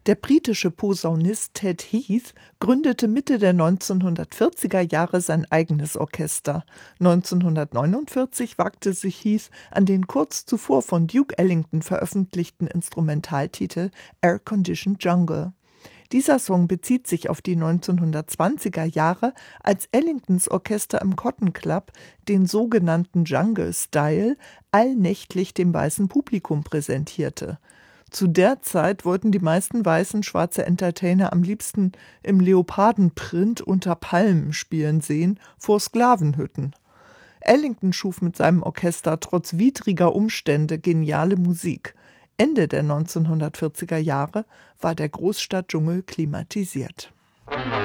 Der britische Posaunist Ted Heath gründete Mitte der 1940er Jahre sein eigenes Orchester. 1949 wagte sich Heath an den kurz zuvor von Duke Ellington veröffentlichten Instrumentaltitel Air Conditioned Jungle. Dieser Song bezieht sich auf die 1920er Jahre, als Ellingtons Orchester im Cotton Club den sogenannten Jungle Style allnächtlich dem weißen Publikum präsentierte. Zu der Zeit wollten die meisten weißen schwarze Entertainer am liebsten im Leopardenprint unter Palmen spielen sehen, vor Sklavenhütten. Ellington schuf mit seinem Orchester trotz widriger Umstände geniale Musik. Ende der 1940er Jahre war der Großstadtdschungel klimatisiert.